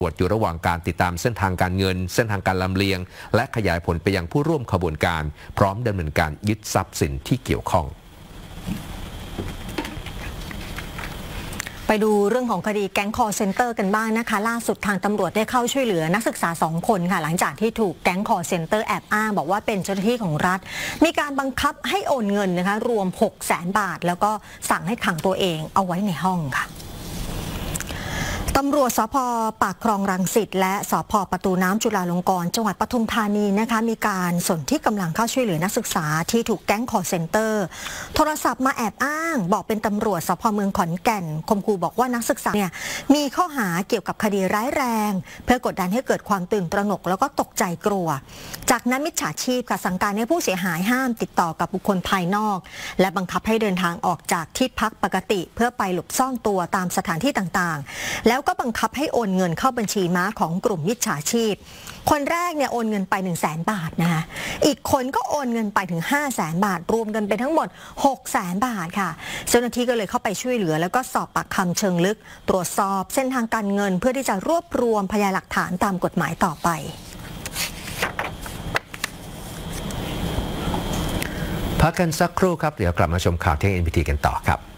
ตรวจอยู่ระหว่างการติดตามเส้นทางการเงินเส้นทางการลำเลียงและขยายผลไปยังผู้ร่วมขบวนการพร้อมดำเนินการยึดทรัพย์สินที่เกี่ยวข้องไปดูเรื่องของคดีแก๊งคอลเซ็นเตอร์กันบ้างนะคะล่าสุดทางตำรวจได้เข้าช่วยเหลือนักศึกษา2 คนค่ะหลังจากที่ถูกแก๊งคอลเซ็นเตอร์แอบอ้างบอกว่าเป็นเจ้าหน้าที่ของรัฐมีการบังคับให้โอนเงินนะคะรวม 600,000 บาทแล้วก็สั่งให้ขังตัวเองเอาไว้ในห้องค่ะตำรวจสภ.ปากคลองรังสิตและสภ.ประตูน้ำจุฬาลงกรณ์จังหวัดปทุมธานีนะคะมีการสนที่กำลังเข้าช่วยเหลือนักศึกษาที่ถูกแก๊งคอลเซ็นเตอร์โทรศัพท์มาแอบอ้างบอกเป็นตำรวจสภ.เมืองขอนแก่นข่มขู่บอกว่านักศึกษาเนี่ยมีข้อหาเกี่ยวกับคดีร้ายแรงเพื่อกดดันให้เกิดความตื่นตระหนกแล้วก็ตกใจกลัวจากนั้นมิจฉาชีพค่ะสั่งการให้ผู้เสียหายห้ามติดต่อกับบุคคลภายนอกและบังคับให้เดินทางออกจากที่พักปกติเพื่อไปหลบซ่อนตัวตามสถานที่ต่างๆแล้วก็บังคับให้โอนเงินเข้าบัญชีม้าของกลุ่มมิจฉาชีพคนแรกเนี่ยโอนเงินไป 100,000 บาทนะคะอีกคนก็โอนเงินไปถึง 500,000 บาทรวมกันเป็นทั้งหมด 600,000 บาทค่ะเจ้าหน้าที่ก็เลยเข้าไปช่วยเหลือแล้วก็สอบปากคำเชิงลึกตรวจสอบเส้นทางการเงินเพื่อที่จะรวบรวมพยานหลักฐานตามกฎหมายต่อไปพักกันสักครู่ครับเดี๋ยวกลับมาชมข่าวเที่ยง NPT กันต่อครับ